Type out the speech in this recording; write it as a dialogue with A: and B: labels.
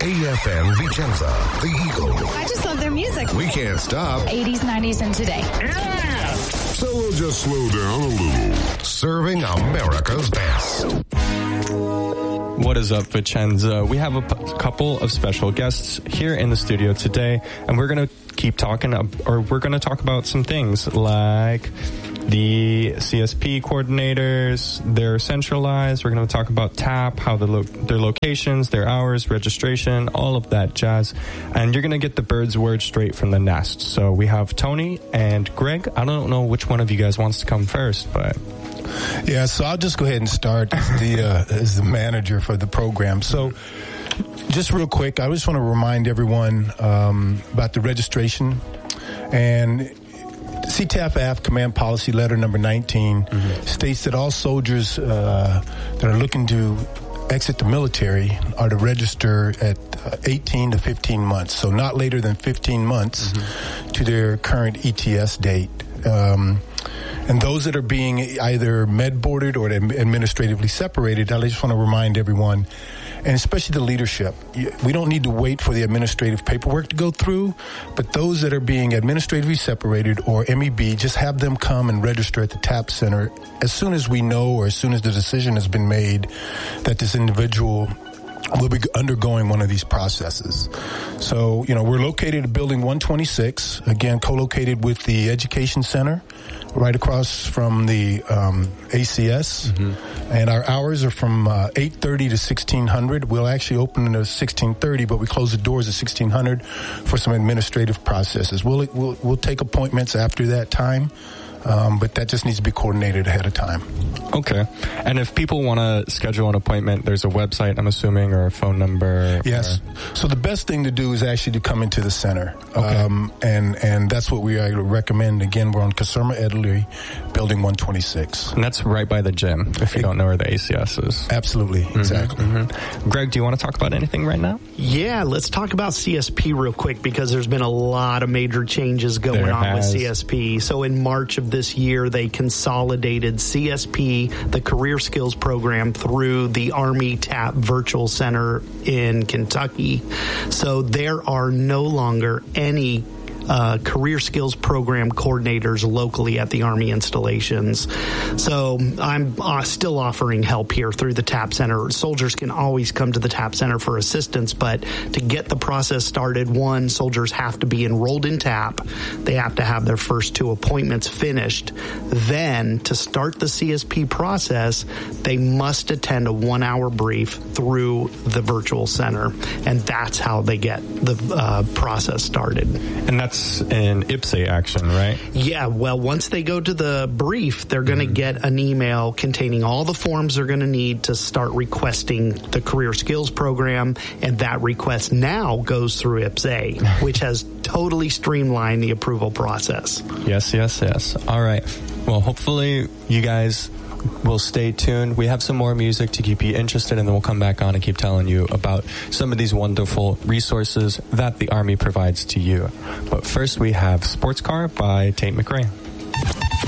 A: AFM Vicenza, the Eagle.
B: I just love their music.
A: We can't stop.
B: 80s, 90s, and today.
A: Yeah! So we'll just slow down a little. Serving America's best.
C: What is up, Vicenza? We have a couple of special guests here in the studio today, and we're going to keep talking, we're going to talk about some things like the CSP coordinators. They're centralized. We're going to talk about TAP, how their locations, their hours, registration, all of that jazz. And you're going to get the bird's word straight from the nest. So we have Tony and Greg. I don't know which one of you guys wants to come first, but...
D: Yeah, so I'll just go ahead and start as the manager for the program. So just real quick, I just want to remind everyone about the registration. And CTAF Command Policy Letter number 19 states that all soldiers that are looking to exit the military are to register at 18 to 15 months. So not later than 15 months to their current ETS date. And those that are being either med-boarded or administratively separated, I just want to remind everyone, and especially the leadership, we don't need to wait for the administrative paperwork to go through, but those that are being administratively separated or MEB, just have them come and register at the TAP Center as soon as we know or as soon as the decision has been made that this individual will be undergoing one of these processes. So, we're located at Building 126, again, co-located with the Education Center, right across from the ACS. And our hours are from 8:30 to 1600. We'll actually open at 16:30, but we close the doors at 1600 for some administrative processes. We'll take appointments after that time. But that just needs to be coordinated ahead of time.
C: Okay. And if people want to schedule an appointment, there's a website, I'm assuming, or a phone number?
D: Yes. So the best thing to do is actually to come into the center. Okay. And that's what we recommend. Again, we're on Caserma Italy, Building 126.
C: And that's right by the gym, if you don't know where the ACS is.
D: Absolutely. Exactly.
C: Greg, do you want to talk about anything right now?
E: Yeah, let's talk about CSP real quick because there's been a lot of major changes going on with CSP. So in March of this year, they consolidated CSP, the Career Skills Program, through the Army TAP Virtual Center in Kentucky. So there are no longer any Career Skills Program coordinators locally at the Army installations. So I'm still offering help here through the TAP Center. Soldiers can always come to the TAP Center for assistance, but to get the process started, one, soldiers have to be enrolled in TAP. They have to have their first 2 appointments finished. Then, to start the CSP process, they must attend a 1-hour brief through the virtual center, and that's how they get the process started.
C: And that's an IPSA action, right?
E: Yeah, well, once they go to the brief, they're going to get an email containing all the forms they're going to need to start requesting the Career Skills Program, and that request now goes through IPSA, which has totally streamlined the approval process.
C: Yes. All right. Well, hopefully you guys will stay tuned. We have some more music to keep you interested, and then we'll come back on and keep telling you about some of these wonderful resources that the Army provides to you. But first, we have Sports Car by Tate McRae.